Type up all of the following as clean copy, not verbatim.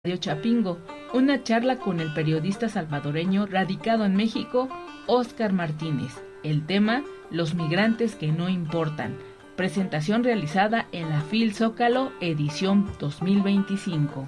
Radio Chapingo, una charla con el periodista salvadoreño radicado en México, Óscar Martínez. El tema, los migrantes que no importan. Presentación realizada en la FIL Zócalo, edición 2025.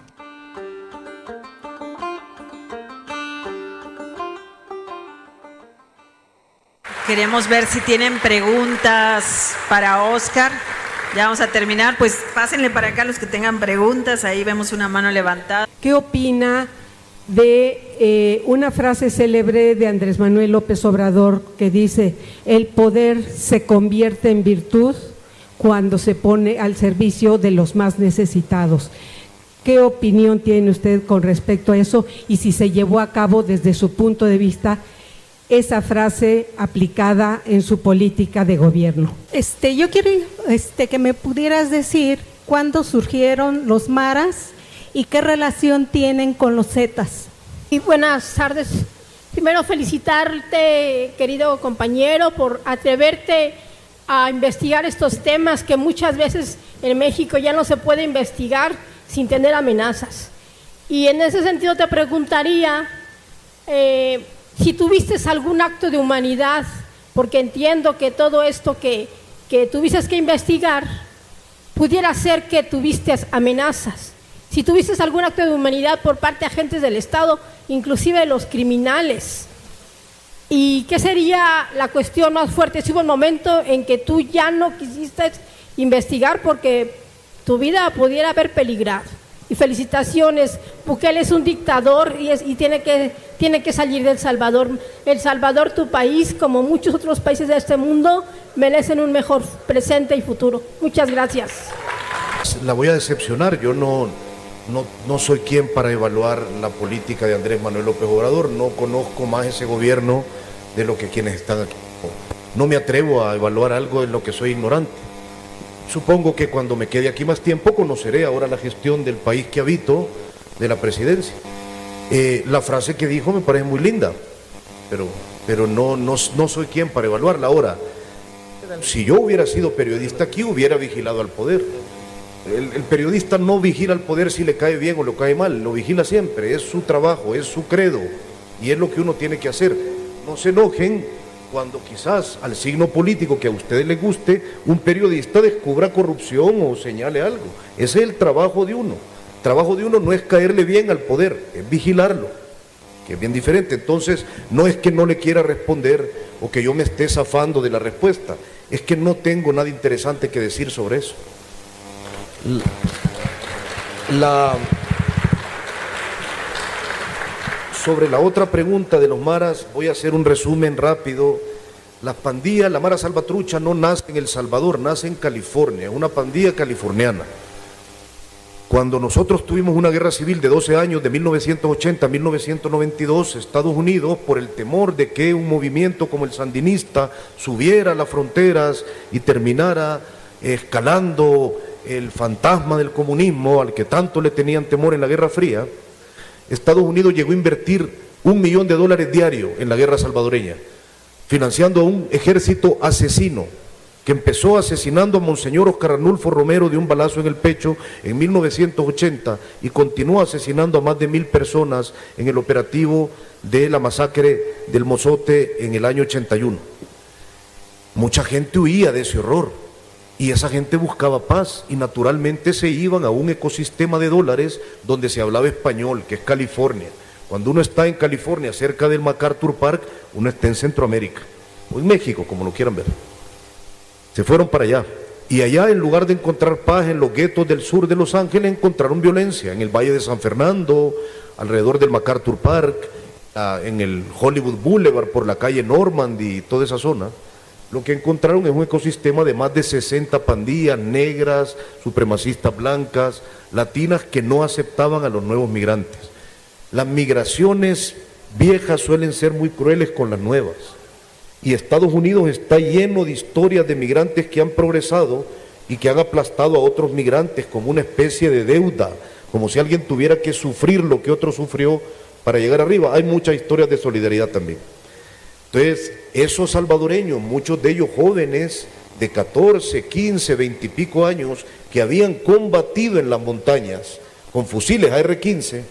Queremos ver si tienen preguntas para Óscar. Ya vamos a terminar, pues pásenle para acá los que tengan preguntas, ahí vemos una mano levantada. ¿Qué opina de una frase célebre de Andrés Manuel López Obrador que dice: el poder se convierte en virtud cuando se pone al servicio de los más necesitados? ¿Qué opinión tiene usted con respecto a eso y si se llevó a cabo desde su punto de vista esa frase aplicada en su política de gobierno? Yo quiero que me pudieras decir cuándo surgieron los maras y qué relación tienen con los zetas. Y buenas tardes. Primero felicitarte, querido compañero, por atreverte a investigar estos temas que muchas veces en México ya no se puede investigar sin tener amenazas. Y en ese sentido te preguntaría si tuviste algún acto de humanidad, porque entiendo que todo esto que tuviste que investigar pudiera ser que tuviste amenazas. Si tuviste algún acto de humanidad por parte de agentes del Estado, inclusive de los criminales. ¿Y qué sería la cuestión más fuerte? Si hubo un momento en que tú ya no quisiste investigar porque tu vida pudiera haber peligrado. Y felicitaciones, Bukele es un dictador y tiene que salir de El Salvador. El Salvador, tu país, como muchos otros países de este mundo, merecen un mejor presente y futuro. Muchas gracias. La voy a decepcionar, yo no soy quien para evaluar la política de Andrés Manuel López Obrador, no conozco más ese gobierno de lo que quienes están aquí. No me atrevo a evaluar algo en lo que soy ignorante. Supongo que cuando me quede aquí más tiempo conoceré ahora la gestión del país que habito, de la presidencia. La frase que dijo me parece muy linda, pero no soy quien para evaluarla. Ahora, si yo hubiera sido periodista aquí, hubiera vigilado al poder. El periodista no vigila al poder si le cae bien o le cae mal, lo vigila siempre, es su trabajo, es su credo y es lo que uno tiene que hacer. No se enojen cuando quizás al signo político que a ustedes les guste, un periodista descubra corrupción o señale algo. Ese es el trabajo de uno. El trabajo de uno no es caerle bien al poder, es vigilarlo, que es bien diferente. Entonces, no es que no le quiera responder o que yo me esté zafando de la respuesta, es que no tengo nada interesante que decir sobre eso. Sobre la otra pregunta de los maras, voy a hacer un resumen rápido. Las pandillas, la Mara Salvatrucha no nace en El Salvador, nace en California, es una pandilla californiana. Cuando nosotros tuvimos una guerra civil de 12 años, de 1980 a 1992, Estados Unidos, por el temor de que un movimiento como el sandinista subiera a las fronteras y terminara escalando el fantasma del comunismo al que tanto le tenían temor en la Guerra Fría, Estados Unidos llegó a invertir $1 millón diario en la guerra salvadoreña, financiando a un ejército asesino que empezó asesinando a Monseñor Oscar Arnulfo Romero de un balazo en el pecho en 1980 y continuó asesinando a más de 1,000 personas en el operativo de la masacre del Mozote en el año 81. Mucha gente huía de ese horror. Y esa gente buscaba paz y naturalmente se iban a un ecosistema de dólares donde se hablaba español, que es California. Cuando uno está en California, cerca del MacArthur Park, uno está en Centroamérica, o en México, como lo quieran ver. Se fueron para allá. Y allá, en lugar de encontrar paz en los guetos del sur de Los Ángeles, encontraron violencia en el Valle de San Fernando, alrededor del MacArthur Park, en el Hollywood Boulevard, por la calle Normandy y toda esa zona. Lo que encontraron es un ecosistema de más de 60 pandillas negras, supremacistas blancas, latinas que no aceptaban a los nuevos migrantes. Las migraciones viejas suelen ser muy crueles con las nuevas. Y Estados Unidos está lleno de historias de migrantes que han progresado y que han aplastado a otros migrantes como una especie de deuda, como si alguien tuviera que sufrir lo que otro sufrió para llegar arriba. Hay muchas historias de solidaridad también. Entonces, esos salvadoreños, muchos de ellos jóvenes de 14, 15, 20 y pico años, que habían combatido en las montañas con fusiles AR-15,